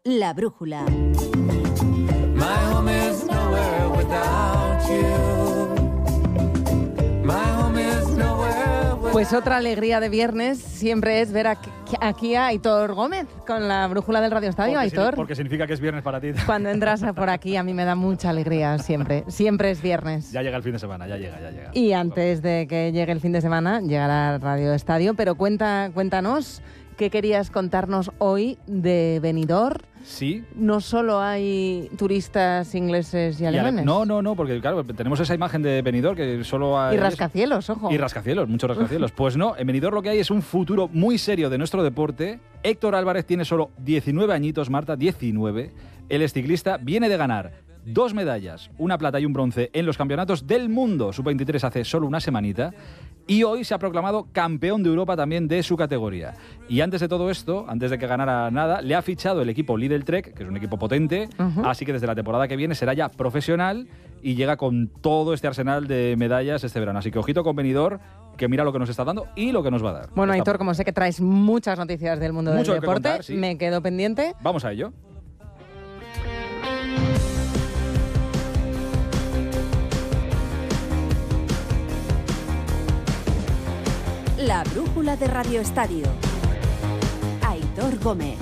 La Brújula. My home is nowhere without you. My home is nowhere without... Pues otra alegría de viernes siempre es ver aquí a Aitor Gómez con la Brújula del Radio Estadio. Aitor, Porque significa que es viernes para ti. cuando entras por aquí a mí me da mucha alegría siempre. Siempre es viernes. Ya llega el fin de semana, ya llega. Y antes de que llegue el fin de semana, llegará Radio Estadio. Pero cuéntanos, ¿qué querías contarnos hoy de Benidorm? Sí. ¿No solo hay turistas ingleses y alemanes? No, porque claro, tenemos esa imagen de Benidorm que solo hay... Y rascacielos, ojo. Y rascacielos, muchos rascacielos. Pues no, en Benidorm lo que hay es un futuro muy serio de nuestro deporte. Héctor Álvarez tiene solo 19 añitos, Marta, 19. El exciclista viene de ganar 2 medallas, una plata y un bronce en los campeonatos del mundo sub-23 hace solo una semanita. Y hoy se ha proclamado campeón de Europa también de su categoría. Y antes de todo esto, antes de que ganara nada, le ha fichado el equipo Lidl Trek, que es un equipo potente, así que desde la temporada que viene será ya profesional y llega con todo este arsenal de medallas este verano. Así que ojito con Benidorm, que mira lo que nos está dando y lo que nos va a dar. Bueno, Aitor, como sé que traes muchas noticias del mundo del deporte, contar, sí. Me quedo pendiente. Vamos a ello. La Brújula de Radio Estadio. Aitor Gómez.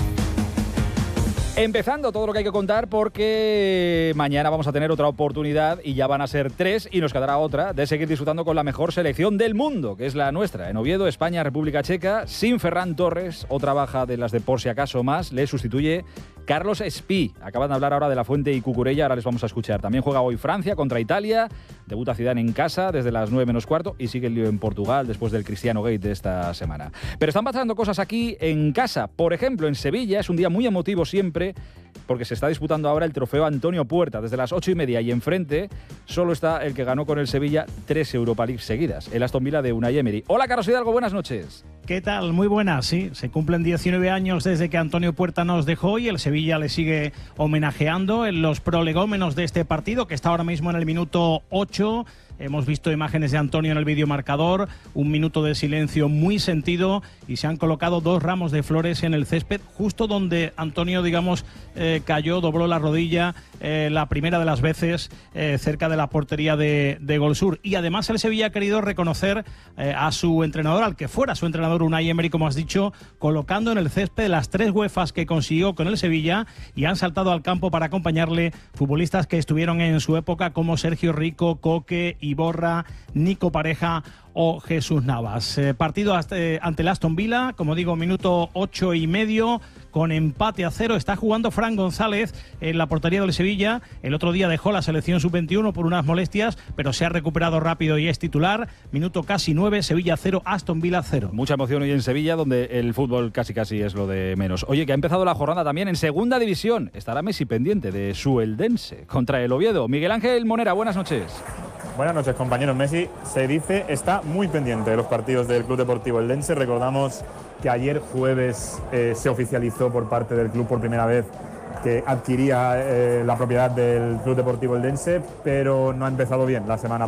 Empezando todo lo que hay que contar porque mañana vamos a tener otra oportunidad y ya van a ser 3 y nos quedará otra de seguir disfrutando con la mejor selección del mundo, que es la nuestra. En Oviedo, España, República Checa, sin Ferran Torres, otra baja de las de por si acaso más, le sustituye Carlos Espí. Acaban de hablar ahora de La Fuente y Cucurella, ahora les vamos a escuchar. También juega hoy Francia contra Italia, debuta Zidane en casa desde las 9:15 y sigue el lío en Portugal después del Cristiano Gate de esta semana. Pero están pasando cosas aquí en casa. Por ejemplo, en Sevilla es un día muy emotivo siempre porque se está disputando ahora el trofeo Antonio Puerta desde las 8:30 y enfrente solo está el que ganó con el Sevilla 3 Europa League seguidas, el Aston Villa de Unai Emery. Hola, Carlos Hidalgo, buenas noches. ¿Qué tal? Muy buenas, sí. Se cumplen 19 años desde que Antonio Puerta nos dejó y el Sevilla le sigue homenajeando en los prolegómenos de este partido, que está ahora mismo en el minuto 8. Hemos visto imágenes de Antonio en el videomarcador, un minuto de silencio muy sentido y se han colocado 2 ramos de flores en el césped, justo donde Antonio, digamos, cayó, dobló la rodilla la primera de las veces cerca de la portería de Gol Sur. Y además el Sevilla ha querido reconocer a su entrenador, al que fuera su entrenador Unai Emery, como has dicho, colocando en el césped las 3 UEFAs que consiguió con el Sevilla y han saltado al campo para acompañarle futbolistas que estuvieron en su época como Sergio Rico, Coque, Iborra, Nico Pareja o Jesús Navas. Partido ante el Aston Villa, como digo, minuto 8:30, con empate a 0. Está jugando Fran González en la portería del Sevilla. El otro día dejó la selección sub-21 por unas molestias, pero se ha recuperado rápido y es titular. Minuto casi 9, Sevilla 0, Aston Villa 0. Mucha emoción hoy en Sevilla, donde el fútbol casi es lo de menos. Oye, que ha empezado la jornada también en segunda división. Estará Messi pendiente de su Eldense contra el Oviedo. Miguel Ángel Monera, buenas noches. Buenas noches, compañeros. Messi, se dice, está muy pendiente de los partidos del Club Deportivo Eldense. Recordamos que ayer jueves se oficializó por parte del club por primera vez que adquiría la propiedad del Club Deportivo Eldense, pero no ha empezado bien la semana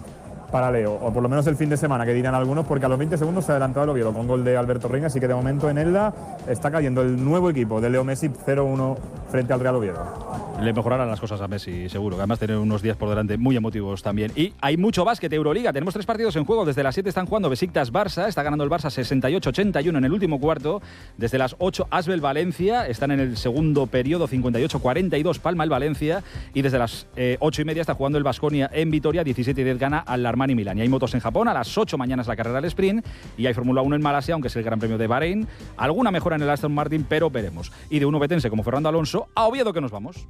para Leo, o por lo menos el fin de semana, que dirán algunos, porque a los 20 segundos se ha adelantado el Oviedo con gol de Alberto Reina, así que de momento en Elda está cayendo el nuevo equipo de Leo Messi 0-1 frente al Real Oviedo. Le mejorarán las cosas a Messi, seguro, que además tener unos días por delante muy emotivos también. Y hay mucho básquet, Euroliga, tenemos 3 partidos en juego, desde las 7 están jugando Besiktas-Barça, está ganando el Barça 68-81 en el último cuarto, desde las 8 Asbel-Valencia, están en el segundo periodo 58-42 Palma el Valencia, y desde las 8:30 está jugando el Baskonia en Vitoria, 17-10 gana al Armani Milán. Y hay motos en Japón, a las 8 mañana es la carrera del sprint, y hay Fórmula 1 en Malasia, aunque es el Gran Premio de Bahrein, alguna mejora en el Aston Martin, pero veremos. Y de un obetense como Fernando Alonso, a Oviedo que nos vamos.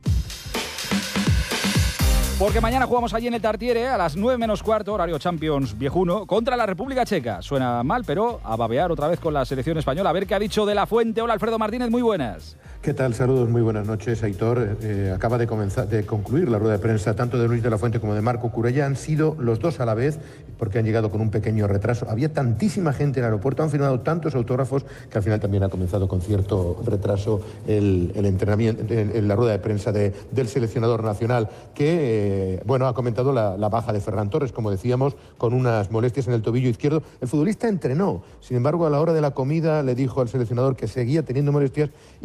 Porque mañana jugamos allí en el Tartiere a las 9:15, horario Champions viejuno, contra la República Checa. Suena mal, pero a babear otra vez con la selección española. A ver qué ha dicho De La Fuente. Hola, Alfredo Martínez, muy buenas. ¿Qué tal? Saludos, muy buenas noches, Aitor. Acaba de concluir la rueda de prensa tanto de Luis De La Fuente como de Marco Curella. Han sido los dos a la vez porque han llegado con un pequeño retraso. Había tantísima gente en el aeropuerto, han firmado tantos autógrafos que al final también ha comenzado con cierto retraso el entrenamiento, en la rueda de prensa del seleccionador nacional, que ha comentado la baja de Ferran Torres, como decíamos, con unas molestias en el tobillo izquierdo. El futbolista entrenó, sin embargo, a la hora de la comida le dijo al seleccionador que seguía teniendo molestias y con ese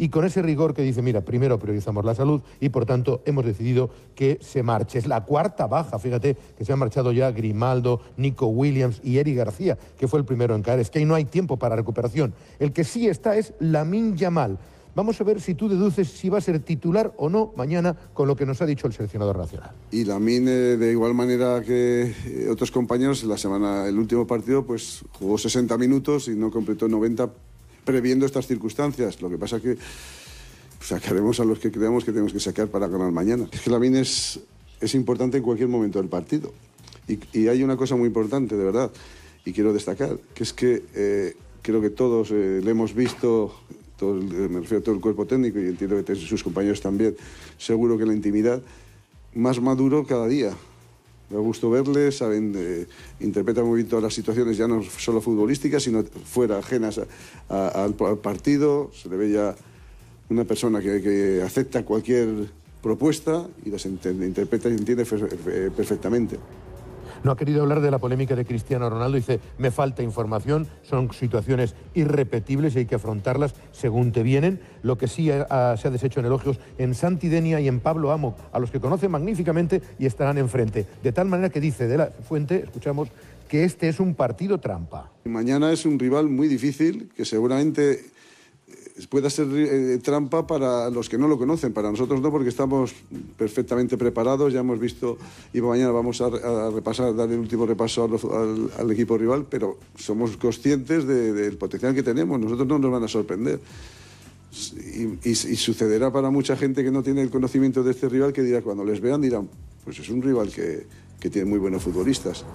rigor que dice, mira, primero priorizamos la salud y por tanto hemos decidido que se marche. Es la cuarta baja, fíjate que se han marchado ya Grimaldo, Nico Williams y Eric García, que fue el primero en caer. Es que ahí no hay tiempo para recuperación. El que sí está es Lamine Yamal. Vamos a ver si tú deduces si va a ser titular o no mañana con lo que nos ha dicho el seleccionador nacional. Y Lamine, de igual manera que otros compañeros, el último partido, pues jugó 60 minutos y no completó 90 previendo estas circunstancias. Lo que pasa es que sacaremos a los que creamos que tenemos que sacar para ganar mañana. Es que Lamine es importante en cualquier momento del partido. Y hay una cosa muy importante, de verdad, y quiero destacar, que es que creo que todos le hemos visto... me refiero a todo el cuerpo técnico y entiendo que sus compañeros también, seguro que en la intimidad, más maduro cada día. Me gusta verle, saben, interpretan muy bien todas las situaciones, ya no solo futbolísticas, sino fuera, ajenas al partido. Se le ve ya una persona que acepta cualquier propuesta y las interpreta y entiende perfectamente. No ha querido hablar de la polémica de Cristiano Ronaldo. Dice, me falta información, son situaciones irrepetibles y hay que afrontarlas según te vienen. Lo que sí se ha deshecho en elogios en Santi Denia y en Pablo Amo, a los que conoce magníficamente y estarán enfrente. De tal manera que dice de la Fuente, escuchamos, que este es un partido trampa. Mañana es un rival muy difícil, que seguramente pueda ser trampa para los que no lo conocen, para nosotros no, porque estamos perfectamente preparados, ya hemos visto y mañana vamos a repasar, dar el último repaso al equipo rival, pero somos conscientes del potencial que tenemos, nosotros no nos van a sorprender. Y sucederá para mucha gente que no tiene el conocimiento de este rival, que dirá, cuando les vean dirán, pues es un rival que tiene muy buenos futbolistas.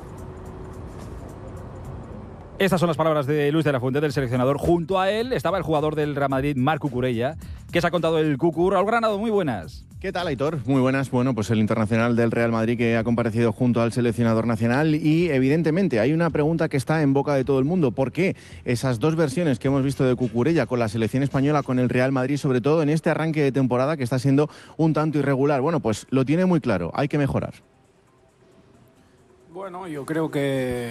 Estas son las palabras de Luis de la Fuente, del seleccionador. Junto a él estaba el jugador del Real Madrid, Marc Cucurella, que se ha contado el Cucu. Raúl Granado, muy buenas. ¿Qué tal, Aitor? Muy buenas. Bueno, pues el internacional del Real Madrid que ha comparecido junto al seleccionador nacional y, evidentemente, hay una pregunta que está en boca de todo el mundo. ¿Por qué esas dos versiones que hemos visto de Cucurella con la selección española, con el Real Madrid, sobre todo en este arranque de temporada que está siendo un tanto irregular? Bueno, pues lo tiene muy claro. Hay que mejorar. Bueno, yo creo que...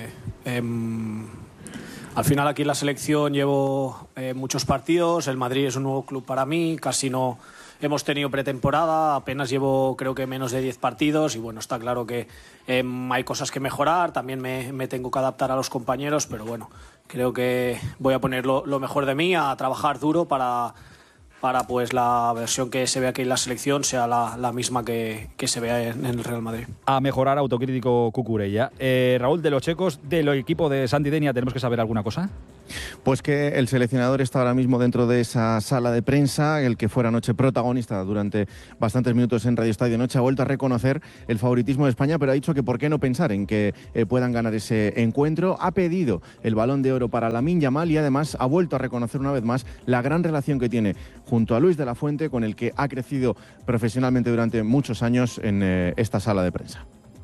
al final aquí en la selección llevo muchos partidos, el Madrid es un nuevo club para mí, casi no hemos tenido pretemporada, apenas llevo creo que menos de 10 partidos y bueno, está claro que hay cosas que mejorar, también me tengo que adaptar a los compañeros, pero bueno, creo que voy a poner lo mejor de mí, a trabajar duro para pues la versión que se ve aquí en la selección sea la misma que se vea en el Real Madrid. A mejorar, autocrítico Cucurella. Raúl, de los checos, del equipo de Santi Denia, ¿tenemos que saber alguna cosa? Pues que el seleccionador está ahora mismo dentro de esa sala de prensa, el que fuera anoche protagonista durante bastantes minutos en Radio Estadio Noche, ha vuelto a reconocer el favoritismo de España, pero ha dicho que por qué no pensar en que puedan ganar ese encuentro. Ha pedido el Balón de Oro para Lamine Yamal y además ha vuelto a reconocer una vez más la gran relación que tiene junto a Luis de la Fuente, con el que ha crecido profesionalmente durante muchos años en esta sala de prensa.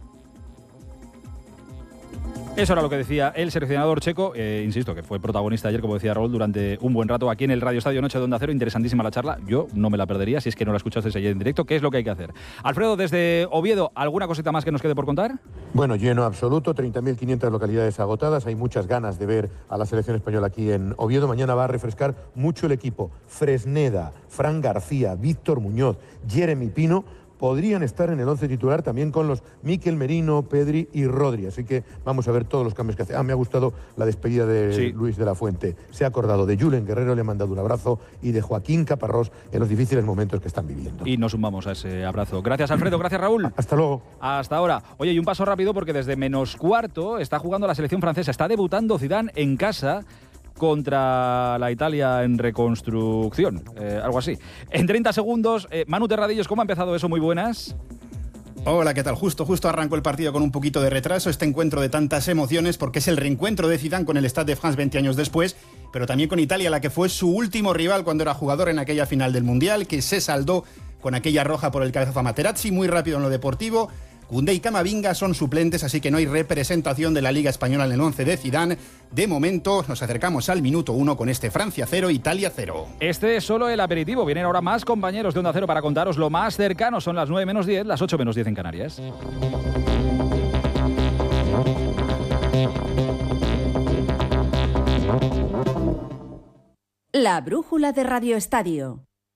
Eso era lo que decía el seleccionador checo, insisto, que fue protagonista ayer, como decía Raúl, durante un buen rato aquí en el Radio Estadio Noche de Onda Cero. Interesantísima la charla, yo no me la perdería si es que no la escuchasteis ayer en directo. ¿Qué es lo que hay que hacer? Alfredo, desde Oviedo, ¿alguna cosita más que nos quede por contar? Bueno, lleno absoluto, 30.500 localidades agotadas, hay muchas ganas de ver a la selección española aquí en Oviedo. Mañana va a refrescar mucho el equipo. Fresneda, Fran García, Víctor Muñoz, Jeremy Pino podrían estar en el 11 titular también con los Mikel Merino, Pedri y Rodri. Así que vamos a ver todos los cambios que hace. Me ha gustado la despedida de Luis de la Fuente. Se ha acordado de Julen Guerrero, le ha mandado un abrazo, y de Joaquín Caparrós en los difíciles momentos que están viviendo. Y nos sumamos a ese abrazo. Gracias, Alfredo. Gracias, Raúl. Hasta luego. Hasta ahora. Oye, y un paso rápido porque desde -4 está jugando la selección francesa. Está debutando Zidane en casa contra la Italia en reconstrucción, algo así. En 30 segundos, Manu Terradillos, ¿cómo ha empezado eso? Muy buenas. Hola, ¿qué tal? Justo arrancó el partido con un poquito de retraso, este encuentro de tantas emociones, porque es el reencuentro de Zidane con el Stade de France 20 años después, pero también con Italia, la que fue su último rival cuando era jugador en aquella final del Mundial, que se saldó con aquella roja por el cabezazo a Materazzi. Muy rápido en lo deportivo. Koundé y Camavinga son suplentes, así que no hay representación de la Liga Española en el 11 de Zidane. De momento nos acercamos al minuto 1 con este Francia 0, Italia 0. Este es solo el aperitivo. Vienen ahora más compañeros de Onda Cero para contaros lo más cercano. Son las 9 menos 10, las 8 menos 10 en Canarias. La brújula de Radio Estadio.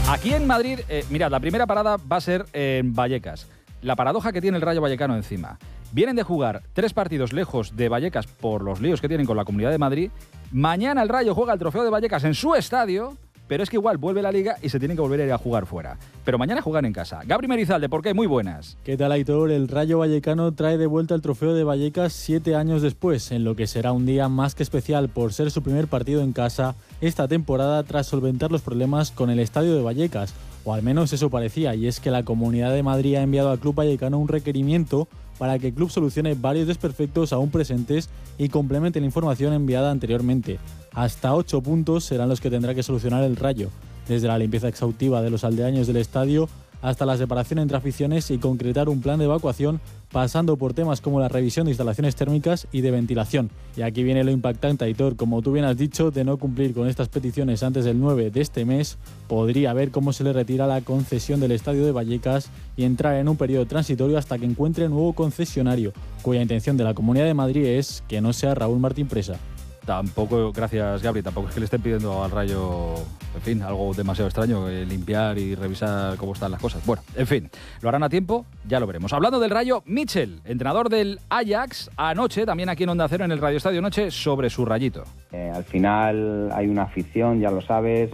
Aquí en Madrid, mirad, la primera parada va a ser en Vallecas. La paradoja que tiene el Rayo Vallecano encima. Vienen de jugar 3 partidos lejos de Vallecas por los líos que tienen con la Comunidad de Madrid. Mañana el Rayo juega el Trofeo de Vallecas en su estadio, pero es que igual vuelve la Liga y se tienen que volver a ir a jugar fuera. Pero mañana juegan en casa. Gabri Merizalde, ¿por qué? Muy buenas. ¿Qué tal, Aitor? El Rayo Vallecano trae de vuelta el Trofeo de Vallecas 7 años después, en lo que será un día más que especial por ser su primer partido en casa esta temporada tras solventar los problemas con el estadio de Vallecas. O al menos eso parecía, y es que la Comunidad de Madrid ha enviado al Club Vallecano un requerimiento para que el club solucione varios desperfectos aún presentes y complemente la información enviada anteriormente. Hasta 8 puntos serán los que tendrá que solucionar el Rayo, desde la limpieza exhaustiva de los aldeaños del estadio hasta la separación entre aficiones y concretar un plan de evacuación, pasando por temas como la revisión de instalaciones térmicas y de ventilación. Y aquí viene lo impactante, Aitor, como tú bien has dicho, de no cumplir con estas peticiones antes del 9 de este mes, podría ver cómo se le retira la concesión del estadio de Vallecas y entrar en un periodo transitorio hasta que encuentre nuevo concesionario, cuya intención de la Comunidad de Madrid es que no sea Raúl Martín Presa. Tampoco, gracias Gabri, tampoco es que le estén pidiendo al Rayo, en fin, algo demasiado extraño, limpiar y revisar cómo están las cosas. Bueno, en fin, lo harán a tiempo, ya lo veremos. Hablando del Rayo, Michel, entrenador del Ajax, anoche, también aquí en Onda Cero, en el Radio Estadio Noche, sobre su Rayito. Al final hay una afición, ya lo sabes,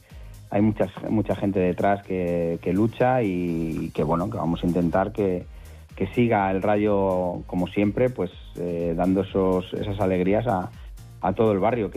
hay mucha gente detrás que lucha y que bueno, que vamos a intentar que siga el Rayo como siempre, pues dando esas alegrías a todo el barrio, que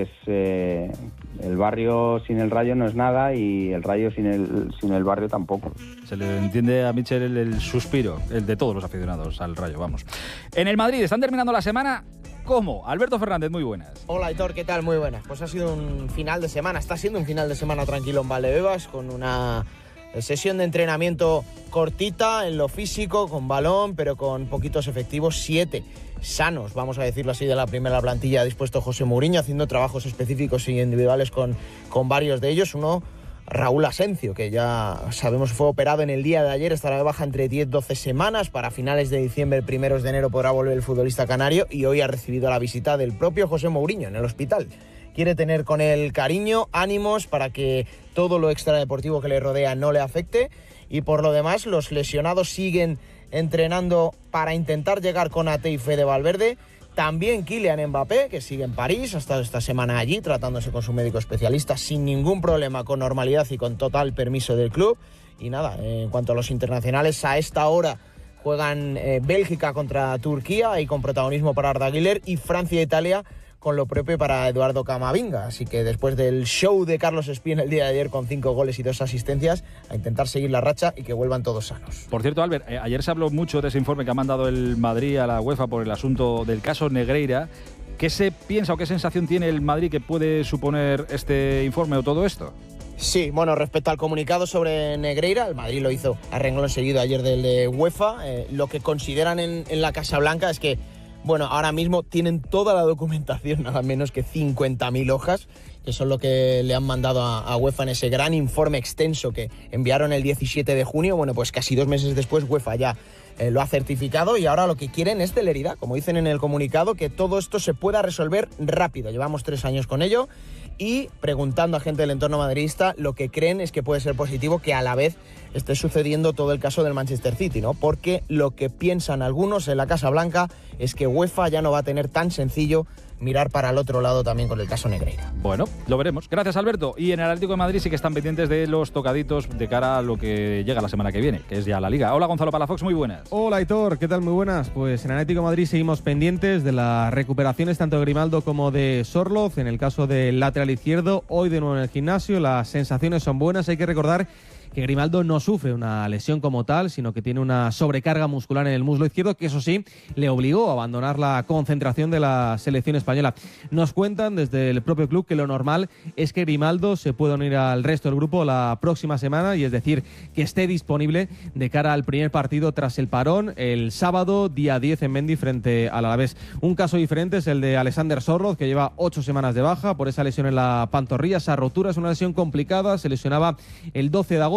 es el barrio sin el Rayo no es nada y el Rayo sin el barrio tampoco. Se le entiende a Michel el suspiro, el de todos los aficionados al Rayo, vamos. En el Madrid, ¿están terminando la semana? ¿Cómo? Alberto Fernández, muy buenas. Hola, Aitor, ¿qué tal? Muy buenas. Pues ha sido un final de semana, está siendo un final de semana tranquilo en Valdebebas, con una sesión de entrenamiento cortita en lo físico, con balón, pero con poquitos efectivos, 7 sanos, vamos a decirlo así, de la primera plantilla ha dispuesto José Mourinho, haciendo trabajos específicos y individuales con varios de ellos. Uno, Raúl Asencio, que ya sabemos fue operado en el día de ayer, estará de baja entre 10-12 semanas, para finales de diciembre, primeros de enero podrá volver el futbolista canario, y hoy ha recibido la visita del propio José Mourinho en el hospital. Quiere tener con él cariño, ánimos para que todo lo extradeportivo que le rodea no le afecte, y por lo demás los lesionados siguen entrenando para intentar llegar con Ate y Fede Valverde. También Kylian Mbappé, que sigue en París, ha estado esta semana allí tratándose con su médico especialista sin ningún problema, con normalidad y con total permiso del club. Y nada, en cuanto a los internacionales, a esta hora juegan Bélgica contra Turquía y con protagonismo para Arda Güler, y Francia e Italia con lo propio para Eduardo Camavinga. Así que después del show de Carlos Espín el día de ayer con 5 goles y 2 asistencias, a intentar seguir la racha y que vuelvan todos sanos. Por cierto, Albert, ayer se habló mucho de ese informe que ha mandado el Madrid a la UEFA por el asunto del caso Negreira. ¿Qué se piensa o qué sensación tiene el Madrid que puede suponer este informe o todo esto? Sí, bueno, respecto al comunicado sobre Negreira, el Madrid lo hizo a renglón seguido ayer del de UEFA. Lo que consideran en la Casa Blanca es que, bueno, ahora mismo tienen toda la documentación, nada menos que 50.000 hojas, que son lo que le han mandado a UEFA en ese gran informe extenso que enviaron el 17 de junio. Bueno, pues casi 2 meses después UEFA ya lo ha certificado, y ahora lo que quieren es celeridad, como dicen en el comunicado, que todo esto se pueda resolver rápido. Llevamos 3 años con ello, y preguntando a gente del entorno madridista, lo que creen es que puede ser positivo que a la vez esté sucediendo todo el caso del Manchester City, ¿no? Porque lo que piensan algunos en la Casa Blanca es que UEFA ya no va a tener tan sencillo mirar para el otro lado también con el caso Negreira. Bueno, lo veremos. Gracias, Alberto. Y en el Atlético de Madrid sí que están pendientes de los tocaditos de cara a lo que llega la semana que viene, que es ya la Liga. Hola, Gonzalo Palafox, muy buenas. Hola, Aitor, ¿qué tal? Muy buenas. Pues en el Atlético de Madrid seguimos pendientes de las recuperaciones tanto de Grimaldo como de Sorloz. En el caso del lateral izquierdo, hoy de nuevo en el gimnasio, las sensaciones son buenas. Hay que recordar que Grimaldo no sufre una lesión como tal, sino que tiene una sobrecarga muscular en el muslo izquierdo, que eso sí, le obligó a abandonar la concentración de la selección española. Nos cuentan desde el propio club que lo normal es que Grimaldo se pueda unir al resto del grupo la próxima semana, y es decir, que esté disponible de cara al primer partido tras el parón, el sábado, día 10 en Mendy, frente al Alavés. Un caso diferente es el de Alexander Sorloz, que lleva 8 semanas de baja por esa lesión en la pantorrilla. Esa rotura es una lesión complicada, se lesionaba el 12 de agosto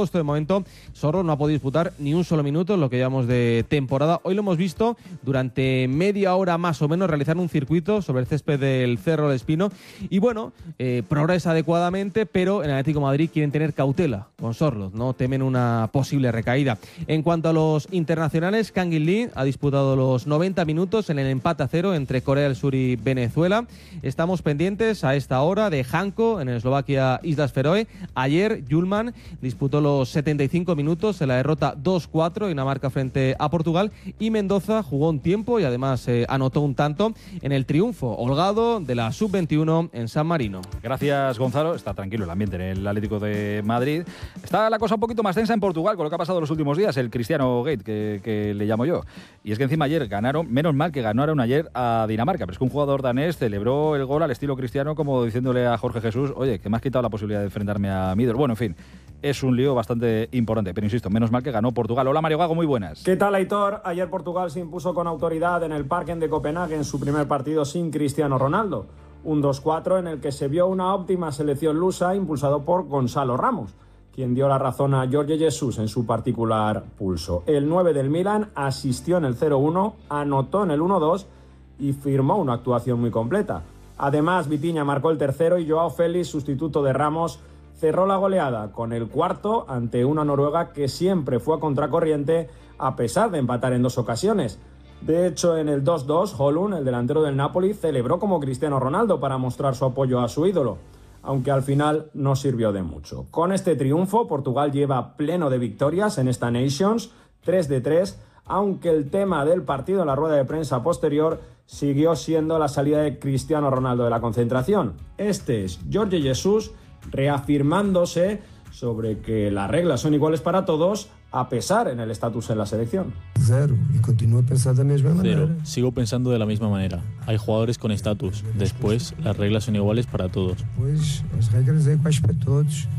puesto. De momento, Sorloth no ha podido disputar ni un solo minuto en lo que llevamos de temporada. Hoy lo hemos visto durante media hora más o menos realizar un circuito sobre el césped del Cerro del Espino. Y bueno, progresa adecuadamente, pero en Atlético de Madrid quieren tener cautela con Sorloth, no temen una posible recaída. En cuanto a los internacionales, Kangin Lee ha disputado los 90 minutos en el empate a 0 entre Corea del Sur y Venezuela. Estamos pendientes a esta hora de Hanko en Eslovaquia Islas Feroe. Ayer Julman disputó los 75 minutos en la derrota 2-4 Dinamarca frente a Portugal, y Mendoza jugó un tiempo y además anotó un tanto en el triunfo holgado de la Sub-21 en San Marino. Gracias, Gonzalo. Está tranquilo el ambiente en el Atlético de Madrid. Está la cosa un poquito más tensa en Portugal con lo que ha pasado los últimos días, el Cristiano Gate, que le llamo yo. Y es que encima ayer ganaron, menos mal que ganaron ayer a Dinamarca, pero es que un jugador danés celebró el gol al estilo Cristiano, como diciéndole a Jorge Jesús, oye, que me has quitado la posibilidad de enfrentarme a Midor. Bueno, en fin, es un lío bastante importante, pero insisto, menos mal que ganó Portugal. Hola, Mario Gago, muy buenas. ¿Qué tal, Aitor? Ayer Portugal se impuso con autoridad en el Parken de Copenhague en su primer partido sin Cristiano Ronaldo. Un 2-4 en el que se vio una óptima selección lusa impulsado por Gonzalo Ramos, quien dio la razón a Jorge Jesus en su particular pulso. El 9 del Milan asistió en el 0-1, anotó en el 1-2 y firmó una actuación muy completa. Además, Vitinha marcó el tercero y Joao Félix, sustituto de Ramos, cerró la goleada con el cuarto ante una Noruega que siempre fue a contracorriente a pesar de empatar en 2 ocasiones. De hecho, en el 2-2, Holund, el delantero del Napoli, celebró como Cristiano Ronaldo para mostrar su apoyo a su ídolo, aunque al final no sirvió de mucho. Con este triunfo, Portugal lleva pleno de victorias en esta Nations, 3 de 3, aunque el tema del partido en la rueda de prensa posterior siguió siendo la salida de Cristiano Ronaldo de la concentración. Este es Jorge Jesus reafirmándose sobre que las reglas son iguales para todos, a pesar en el estatus en la selección. Cero, y continúo pensando de la misma manera. Sigo pensando de la misma manera. Hay jugadores con estatus. Después, las reglas son iguales para todos. Pues las reglas son iguales para todos.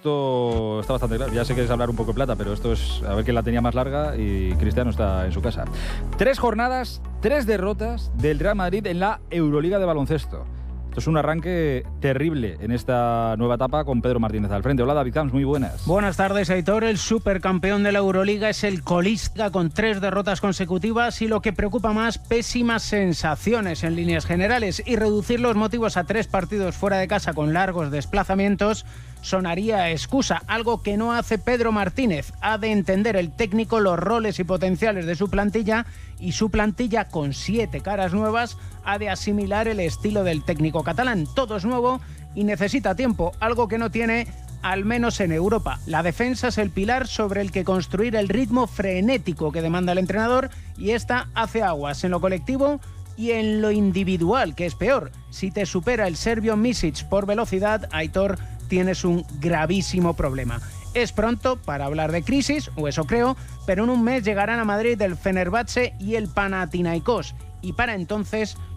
Esto está bastante claro. Ya sé que quieres hablar un poco de plata, pero esto es a ver quién la tenía más larga y Cristiano está en su casa. 3 jornadas, 3 derrotas del Real Madrid en la Euroliga de baloncesto. Esto es un arranque terrible en esta nueva etapa con Pedro Martínez al frente. Hola, David Camps, muy buenas. Buenas tardes, Aitor. El supercampeón de la Euroliga es el colista con 3 derrotas consecutivas y lo que preocupa más, pésimas sensaciones en líneas generales, y reducir los motivos a 3 partidos fuera de casa con largos desplazamientos sonaría excusa, algo que no hace Pedro Martínez. Ha de entender el técnico los roles y potenciales de su plantilla, y su plantilla, con 7 caras nuevas, ha de asimilar el estilo del técnico catalán. Todo es nuevo y necesita tiempo, algo que no tiene, al menos en Europa. La defensa es el pilar sobre el que construir el ritmo frenético que demanda el entrenador, y esta hace aguas en lo colectivo y en lo individual, que es peor. Si te supera el serbio Misic por velocidad, Aitor, tienes un gravísimo problema. Es pronto para hablar de crisis, o eso creo, pero en un mes llegarán a Madrid el Fenerbahce y el Panathinaikos, y para entonces